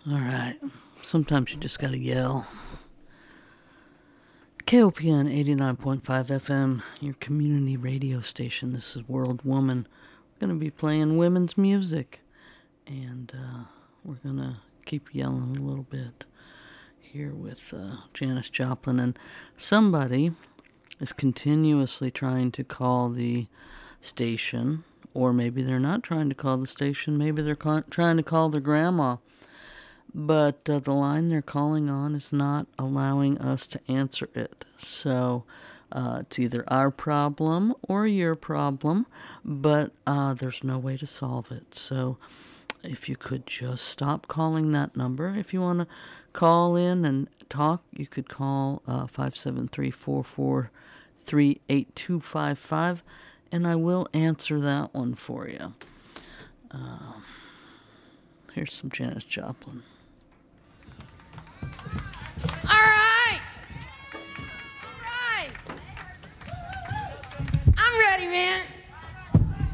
All right. Sometimes you just gotta yell. KOPN 89.5 FM, your community radio station. This is World Woman. We're going to be playing women's music. And we're going to keep yelling a little bit here with Janis Joplin. And somebody is continuously trying to call the station. Or maybe they're not trying to call the station. Maybe they're trying to call their grandma. But the line they're calling on is not allowing us to answer it. So it's either our problem or your problem, but there's no way to solve it. So if you could just stop calling that number. If you want to call in and talk, you could call 573-443-8255, and I will answer that one for you. Here's some Janis Joplin. All right. I'm ready, man.